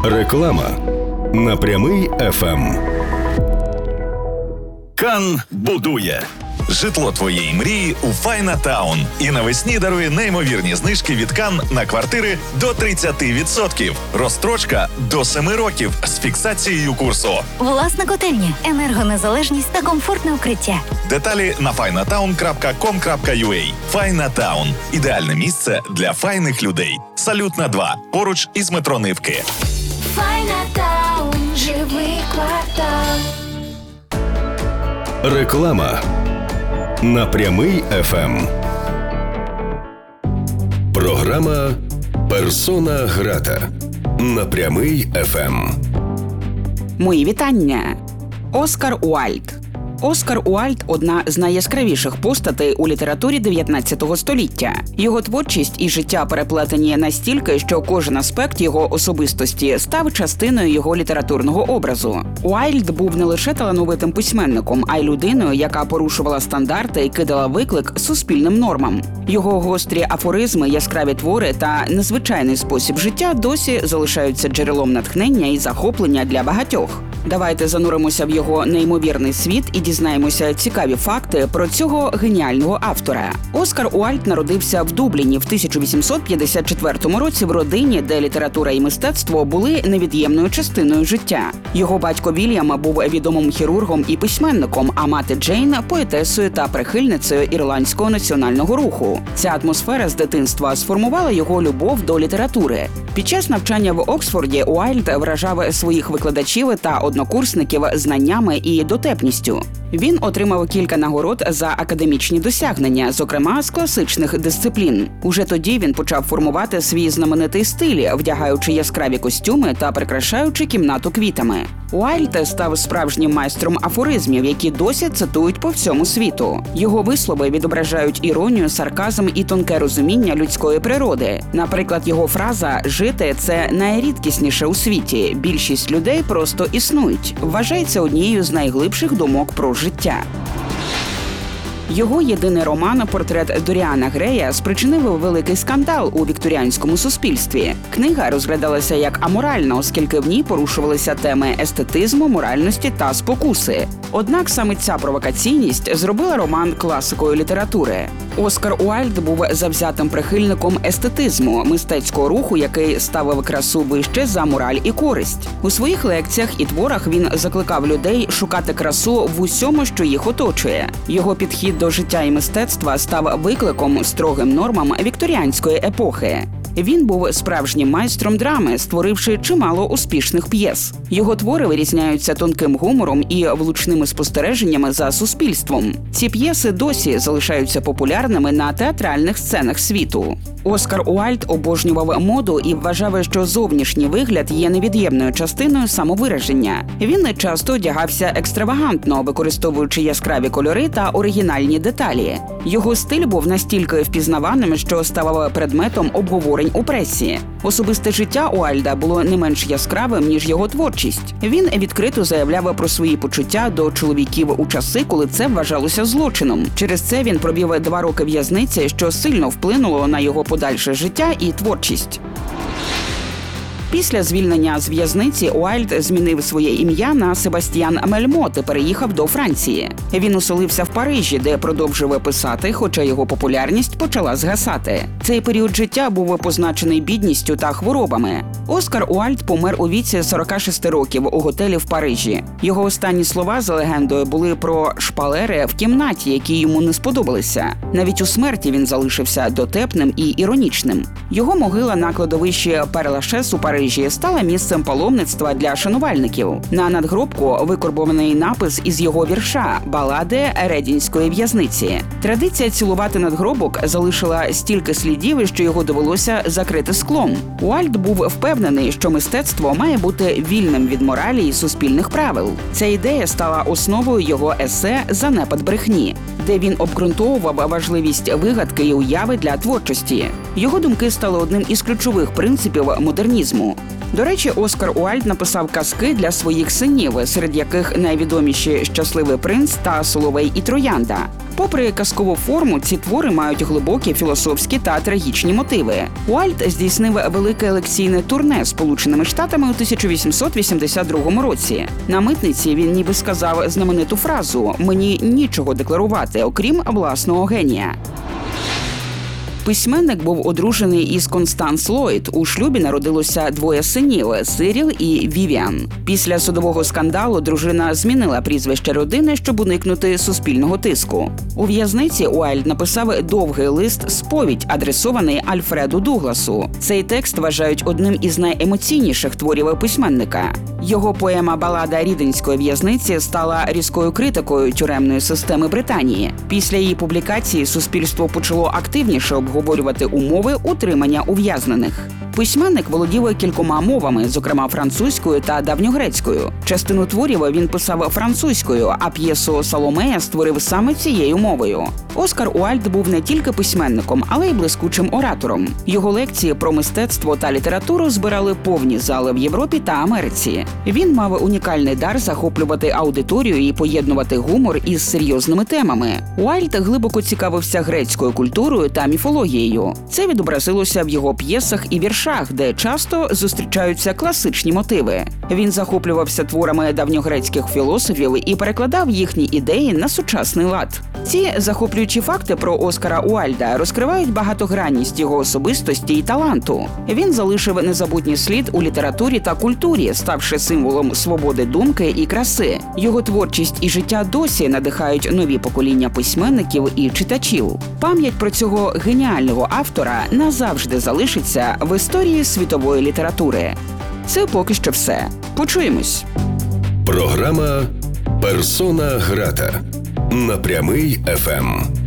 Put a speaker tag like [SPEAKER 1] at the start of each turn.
[SPEAKER 1] Реклама на Прямий ФМ.
[SPEAKER 2] Кан будує. Житло твоєї мрії у Файна Таун. І навесні дарує неймовірні знижки від Кан на квартири до 30%. Розстрочка до 7 років з фіксацією курсу.
[SPEAKER 3] Власна котельня, енергонезалежність та комфортне укриття.
[SPEAKER 2] Деталі на finatown.com.ua. Файна Таун. Ідеальне місце для файних людей. Салютна 2. Поруч із метро Нивки.
[SPEAKER 3] Файна Таун. Живий квартал.
[SPEAKER 1] Реклама на Прямий ФМ. Програма «Персона грата» на Прямий ФМ.
[SPEAKER 4] Мої вітання. Оскар Уайльд. Оскар Уайльд – одна з найяскравіших постатей у літературі 19 століття. Його творчість і життя переплетені настільки, що кожен аспект його особистості став частиною його літературного образу. Уайльд був не лише талановитим письменником, а й людиною, яка порушувала стандарти і кидала виклик суспільним нормам. Його гострі афоризми, яскраві твори та незвичайний спосіб життя досі залишаються джерелом натхнення і захоплення для багатьох. Давайте зануримося в його неймовірний світ і дізнаємося цікаві факти про цього геніального автора. Оскар Уайльд народився в Дубліні в 1854 році в родині, де література і мистецтво були невід'ємною частиною життя. Його батько Вільям був відомим хірургом і письменником, а мати Джейн – поетесою та прихильницею ірландського національного руху. Ця атмосфера з дитинства сформувала його любов до літератури. Під час навчання в Оксфорді Уайльд вражав своїх викладачів та однокурсників знаннями і дотепністю. Він отримав кілька нагород за академічні досягнення, зокрема з класичних дисциплін. Уже тоді він почав формувати свій знаменитий стиль, вдягаючи яскраві костюми та прикрашаючи кімнату квітами. Уайльд став справжнім майстром афоризмів, які досі цитують по всьому світу. Його вислови відображають іронію, сарказм і тонке розуміння людської природи. Наприклад, його фраза «жити – це найрідкісніше у світі. Більшість людей просто існують» вважається однією з найглибших думок про життя. Його єдиний роман «Портрет Доріана Грея» спричинив великий скандал у вікторіанському суспільстві. Книга розглядалася як аморальна, оскільки в ній порушувалися теми естетизму, моральності та спокуси. Однак саме ця провокаційність зробила роман класикою літератури. Оскар Уайльд був завзятим прихильником естетизму, мистецького руху, який ставив красу вище за мораль і користь. У своїх лекціях і творах він закликав людей шукати красу в усьому, що їх оточує. Його підхід до життя і мистецтва став викликом строгим нормам вікторіанської епохи. Він був справжнім майстром драми, створивши чимало успішних п'єс. Його твори вирізняються тонким гумором і влучними спостереженнями за суспільством. Ці п'єси досі залишаються популярними на театральних сценах світу. Оскар Уайльд обожнював моду і вважав, що зовнішній вигляд є невід'ємною частиною самовираження. Він часто одягався екстравагантно, використовуючи яскраві кольори та оригінальні деталі. Його стиль був настільки впізнаваним, що ставав предметом обговорень у пресі. Особисте життя Уайльда було не менш яскравим, ніж його творчість. Він відкрито заявляв про свої почуття до чоловіків у часи, коли це вважалося злочином. Через це він провів 2 роки в'язниці, що сильно вплинуло на його подальше життя і творчість. Після звільнення з в'язниці Уайльд змінив своє ім'я на Себастьян Мельмот і переїхав до Франції. Він оселився в Парижі, де продовжив писати, хоча його популярність почала згасати. Цей період життя був позначений бідністю та хворобами. Оскар Уайльд помер у віці 46 років у готелі в Парижі. Його останні слова, за легендою, були про шпалери в кімнаті, які йому не сподобалися. Навіть у смерті він залишився дотепним і іронічним. Його могила на кладовищі Пер-Лашес у Парижі стала місцем паломництва для шанувальників. На надгробку викорбований напис із його вірша «Балади Редінської в'язниці». Традиція цілувати надгробок залишила стільки слідів, що його довелося закрити склом. Уайльд був впевнений, що мистецтво має бути вільним від моралі і суспільних правил. Ця ідея стала основою його есе «Занепад брехні», де він обґрунтовував важливість вигадки і уяви для творчості. Його думки стали одним із ключових принципів модернізму. світу. До речі, Оскар Уальд написав казки для своїх синів, серед яких найвідоміші «Щасливий принц» та «Соловей і Троянда». Попри казкову форму, ці твори мають глибокі філософські та трагічні мотиви. Уальд здійснив велике лекційне турне Сполученими Штатами у 1882 році. На митниці він ніби сказав знамениту фразу «Мені нічого декларувати, окрім власного генія». Письменник був одружений із Констанс Ллойд. У шлюбі народилося двоє синів – Сиріл і Вівіан. Після судового скандалу дружина змінила прізвище родини, щоб уникнути суспільного тиску. У в'язниці Уальд написав довгий лист-сповідь, адресований Альфреду Дугласу. Цей текст вважають одним із найемоційніших творів письменника. Його поема «Балада Ріденської в'язниці» стала різкою критикою тюремної системи Британії. Після її публікації суспільство почало активніше обговорювати умови утримання ув'язнених. Письменник володів кількома мовами, зокрема французькою та давньогрецькою. Частину творів він писав французькою, а п'єсу «Саломея» створив саме цією мовою. Оскар Уальд був не тільки письменником, але й блискучим оратором. Його лекції про мистецтво та літературу збирали повні зали в Європі та Америці. Він мав унікальний дар захоплювати аудиторію і поєднувати гумор із серйозними темами. Уальд глибоко цікавився грецькою культурою та міфологією. Це відобразилося в його п'єсах і віршах, де часто зустрічаються класичні мотиви. Він захоплювався творами давньогрецьких філософів і перекладав їхні ідеї на сучасний лад. Ці захоплюючі факти про Оскара Уальда розкривають багатогранність його особистості і таланту. Він залишив незабутній слід у літературі та культурі, ставши символом свободи думки і краси. Його творчість і життя досі надихають нові покоління письменників і читачів. Пам'ять про цього геніального автора назавжди залишиться в історії світової літератури. Це поки що все. Почуємось.
[SPEAKER 1] Програма «Персона грата» на Прямий ФМ.